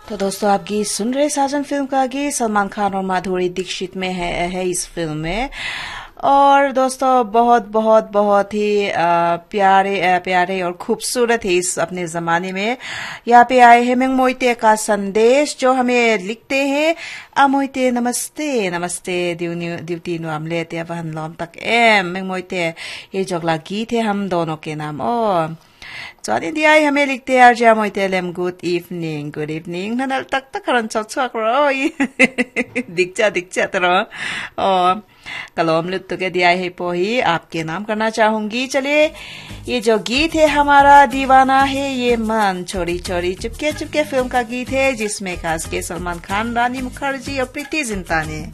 तो दोस्तों आप गीत सुन रहे साजन फिल्म का गीत सलमान खान और माधुरी दीक्षित में है इस फिल्म में। और दोस्तों बहुत बहुत बहुत ही प्यारे और खूबसूरत है इस अपने जमाने में। यहाँ पे आए हैं मेंग मोइते का संदेश जो हमें लिखते हैं अमोइते नमस्ते नमस्ते ड्यूटी नुआमले ते वहन लॉम तक एम मेंग मोइते ये जोगला गीत है हम दोनों के नाम। ओ Johnny Diay hame likte arja moitelem good evening nanal tak karan chak roi दीक्षा तरो और कलम लुत्तु के दिया है पोही आपके नाम करना चाहूंगी। चलिए ये जो गीत है हमारा दीवाना है ये मन छोरी छोरी चुपके चुपके फिल्म का गीत है जिसमें खास के सलमान खान, रानी मुखर्जी और प्रीति जिंटा ने